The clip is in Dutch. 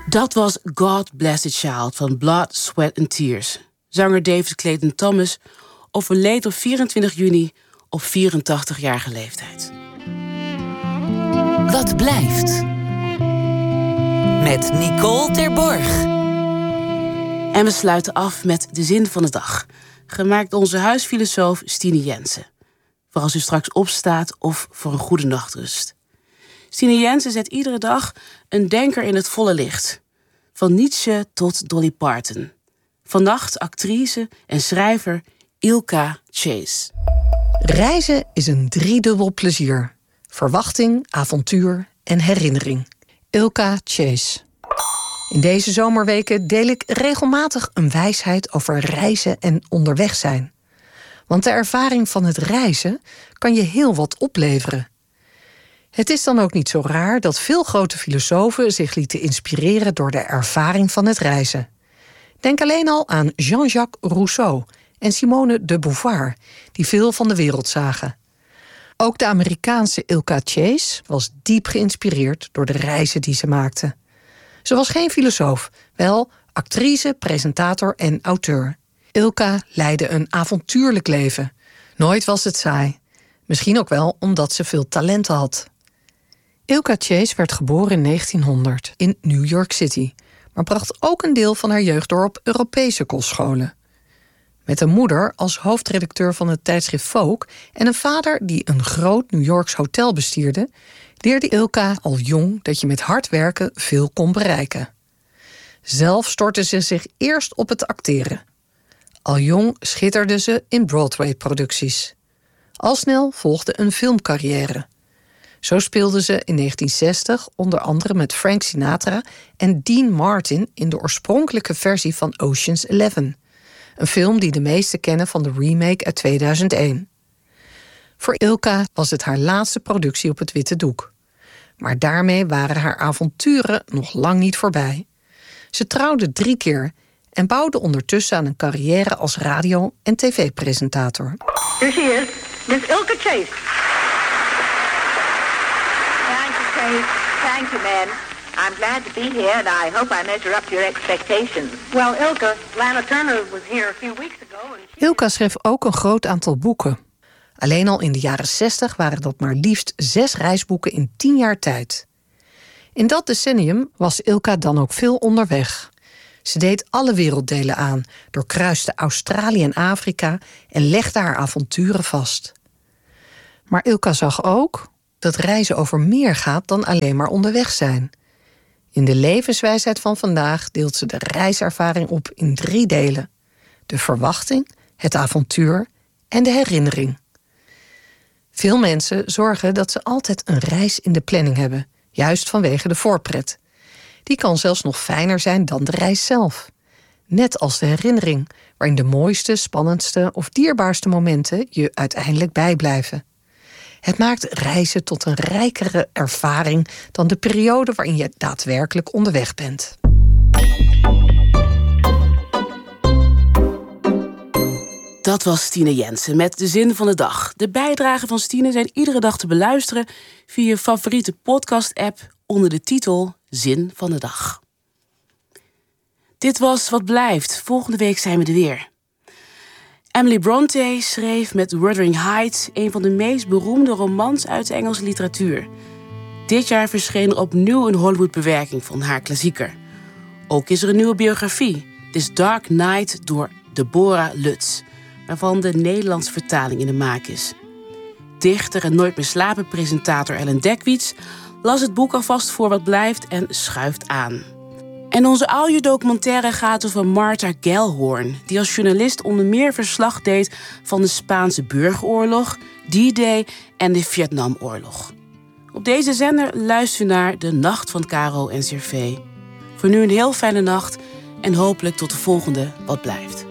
Dat was God Bless the Child van Blood, Sweat and Tears. Zanger David Clayton Thomas overleed op 24 juni op 84-jarige leeftijd. Wat blijft? Met Nicole Terborg. En we sluiten af met de zin van de dag. Gemaakt door onze huisfilosoof Stine Jensen. Voor als u straks opstaat of voor een goede nachtrust. Stine Jensen zet iedere dag een denker in het volle licht. Van Nietzsche tot Dolly Parton. Vannacht actrice en schrijver Ilka Chase. Reizen is een driedubbel plezier. Verwachting, avontuur en herinnering. Ilka Chase. In deze zomerweken deel ik regelmatig een wijsheid over reizen en onderweg zijn. Want de ervaring van het reizen kan je heel wat opleveren. Het is dan ook niet zo raar dat veel grote filosofen zich lieten inspireren door de ervaring van het reizen. Denk alleen al aan Jean-Jacques Rousseau en Simone de Beauvoir, die veel van de wereld zagen. Ook de Amerikaanse Ilka Chase was diep geïnspireerd door de reizen die ze maakte. Ze was geen filosoof, wel actrice, presentator en auteur. Ilka leidde een avontuurlijk leven. Nooit was het saai. Misschien ook wel omdat ze veel talenten had. Ilka Chase werd geboren in 1900 in New York City, maar bracht ook een deel van haar jeugd door op Europese kostscholen. Met een moeder als hoofdredacteur van het tijdschrift Vogue en een vader die een groot New Yorks hotel bestierde, leerde Ilka al jong dat je met hard werken veel kon bereiken. Zelf stortte ze zich eerst op het acteren. Al jong schitterde ze in Broadway-producties. Al snel volgde een filmcarrière. Zo speelde ze in 1960 onder andere met Frank Sinatra en Dean Martin in de oorspronkelijke versie van Ocean's 11. Een film die de meesten kennen van de remake uit 2001. Voor Ilka was het haar laatste productie op het witte doek. Maar daarmee waren haar avonturen nog lang niet voorbij. Ze trouwde 3 keer en bouwde ondertussen aan een carrière als radio- en tv-presentator. Here she is, Miss Ilka Chase. Thank you, Chase. Thank you, man. I'm glad to be here and I hope I measure up to your expectations. Well, Ilka, Lana Turner was here a few weeks ago. Ilka schreef ook een groot aantal boeken. Alleen al in de jaren 60 waren dat maar liefst 6 reisboeken in 10 jaar tijd. In dat decennium was Ilka dan ook veel onderweg. Ze deed alle werelddelen aan, doorkruiste Australië en Afrika en legde haar avonturen vast. Maar Ilka zag ook dat reizen over meer gaat dan alleen maar onderweg zijn. In de levenswijsheid van vandaag deelt ze de reiservaring op in 3 delen. De verwachting, het avontuur en de herinnering. Veel mensen zorgen dat ze altijd een reis in de planning hebben, juist vanwege de voorpret. Die kan zelfs nog fijner zijn dan de reis zelf. Net als de herinnering, waarin de mooiste, spannendste of dierbaarste momenten je uiteindelijk bijblijven. Het maakt reizen tot een rijkere ervaring dan de periode waarin je daadwerkelijk onderweg bent. Dat was Stine Jensen met de zin van de dag. De bijdragen van Stine zijn iedere dag te beluisteren via je favoriete podcast-app onder de titel Zin van de Dag. Dit was Wat Blijft. Volgende week zijn we er weer. Emily Bronte schreef met Wuthering Heights een van de meest beroemde romans uit de Engelse literatuur. Dit jaar verscheen er opnieuw een Hollywood-bewerking van haar klassieker. Ook is er een nieuwe biografie, This Dark Night door Deborah Lutz, waarvan de Nederlandse vertaling in de maak is. Dichter en Nooit meer slapen presentator Ellen Dekwits las het boek alvast voor Wat Blijft en schuift aan. En onze audiodocumentaire gaat over Martha Gellhorn, die als journalist onder meer verslag deed van de Spaanse burgeroorlog, D-Day en de Vietnamoorlog. Op deze zender luister u naar De Nacht van Caro en Cervé. Voor nu een heel fijne nacht en hopelijk tot de volgende Wat Blijft.